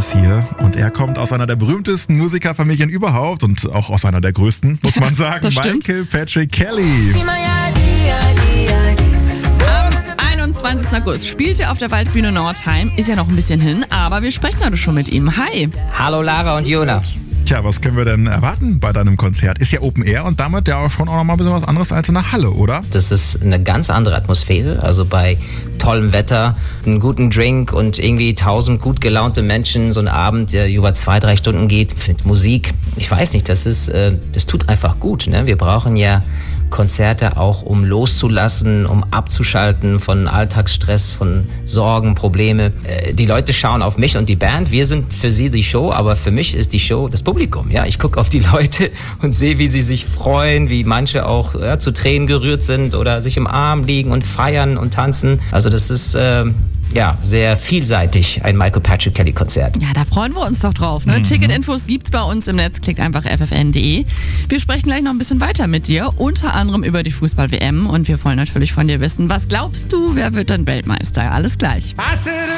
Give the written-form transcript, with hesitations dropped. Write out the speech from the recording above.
ist hier und er kommt aus einer der berühmtesten Musikerfamilien überhaupt und auch aus einer der größten, muss man sagen. Das stimmt. Michael Patrick Kelly. Am 21. August spielt er auf der Waldbühne Nordheim. Ist ja noch ein bisschen hin, aber wir sprechen heute schon mit ihm. Hi. Hallo Lara und Jona. Tja, was können wir denn erwarten bei deinem Konzert? Ist ja Open Air und damit ja auch schon auch noch mal ein bisschen was anderes als in der Halle, oder? Das ist eine ganz andere Atmosphäre. Also bei tollem Wetter, einen guten Drink und irgendwie 1000 gut gelaunte Menschen. So ein Abend, der über 2-3 Stunden geht mit Musik. Ich weiß nicht, das tut einfach gut. Ne? Wir brauchen ja Konzerte auch, um loszulassen, um abzuschalten von Alltagsstress, von Sorgen, Probleme. Die Leute schauen auf mich und die Band. Wir sind für sie die Show, aber für mich ist die Show das Publikum. Ja, ich gucke auf die Leute und sehe, wie sie sich freuen, wie manche auch zu Tränen gerührt sind oder sich im Arm liegen und feiern und tanzen. Also das ist sehr vielseitig, ein Michael Patrick Kelly Konzert. Ja, da freuen wir uns doch drauf. Ne? Ticketinfos gibt's bei uns im Netz. Klickt einfach ffn.de. Wir sprechen gleich noch ein bisschen weiter mit dir, unter anderem über die Fußball-WM. Und wir wollen natürlich von dir wissen, was glaubst du, wer wird dann Weltmeister? Alles gleich.